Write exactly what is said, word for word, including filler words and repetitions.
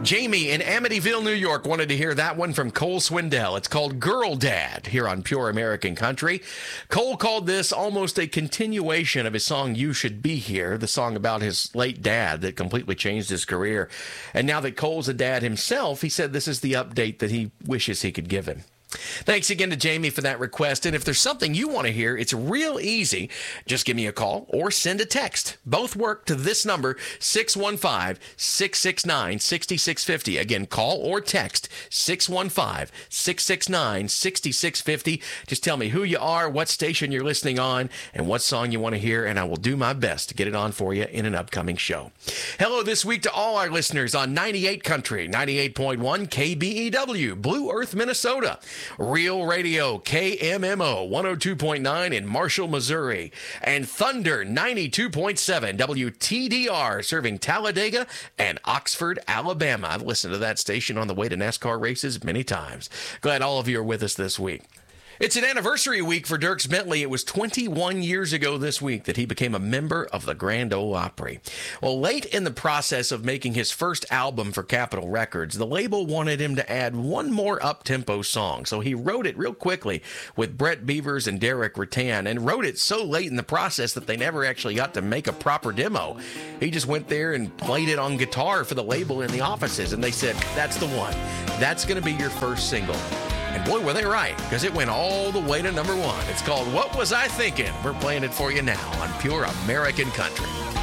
Jamie in Amityville, New York wanted to hear that one from Cole Swindell. It's called Girl Dad here on Pure American Country. Cole called this almost a continuation of his song You Should Be Here, the song about his late dad that completely changed his career. And now that Cole's a dad himself, he said this is the update that he wishes he could give him. Thanks again to Jamie for that request. And if there's something you want to hear, it's real easy. Just give me a call or send a text. Both work to this number, six one five, six six nine, six six five zero. Again, call or text six one five, six six nine, six six five zero. Just tell me who you are, what station you're listening on, and what song you want to hear, and I will do my best to get it on for you in an upcoming show. Hello this week to all our listeners on ninety-eight Country, ninety-eight point one K B E W, Blue Earth, Minnesota. Real Radio, K M M O, one oh two point nine in Marshall, Missouri. And Thunder, ninety-two point seven, W T D R, serving Talladega and Oxford, Alabama. I've listened to that station on the way to NASCAR races many times. Glad all of you are with us this week. It's an anniversary week for Dierks Bentley. It was twenty-one years ago this week that he became a member of the Grand Ole Opry. Well, late in the process of making his first album for Capitol Records, the label wanted him to add one more up-tempo song, so he wrote it real quickly with Brett Beavers and Derek Rattan, and wrote it so late in the process that they never actually got to make a proper demo. He just went there and played it on guitar for the label in the offices, and they said, that's the one. That's going to be your first single. And boy, were they right, because it went all the way to number one. It's called What Was I Thinking? We're playing it for you now on Pure American Country.